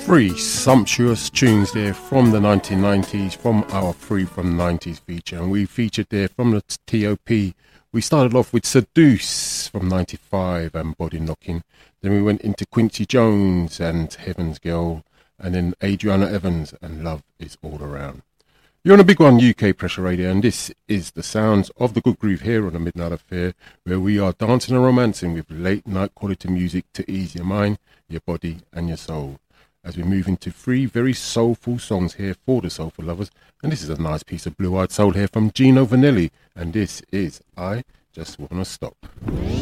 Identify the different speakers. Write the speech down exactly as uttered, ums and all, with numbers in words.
Speaker 1: Three sumptuous tunes there from the nineteen nineties, from our Free from nineties feature, and we featured there from the T O P. We started off with Seduce from ninety-five and Body Knocking. Then we went into Quincy Jones and Heaven's Girl, and then Adriana Evans and Love Is All Around. You're on a big one, U K Pressure Radio, and this is the sounds of the Good Groove here on the Midnight Affair, where we are dancing and romancing with late night quality music to ease your mind, your body and your soul. As we move into three very soulful songs here for the soulful lovers. And this is a nice piece of blue-eyed soul here from Gino Vanelli. And this is I Just Wanna Stop.